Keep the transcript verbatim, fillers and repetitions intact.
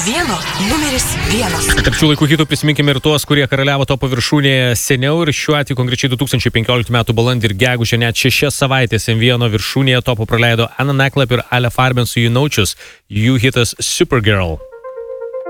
vieno numeris vienas. Tarp šių laikų hitų prisiminkime ir tuos, kurie karaliavo topo viršūnėje seniau ir šiuo atveju konkrečiai du tūkstančiai penkioliktų metų balandį ir gegužę net šešias savaitės M vieno viršūnėje topo praleido Anna Naklap ir Ale Farben su You Know Just, jų hitas Supergirl.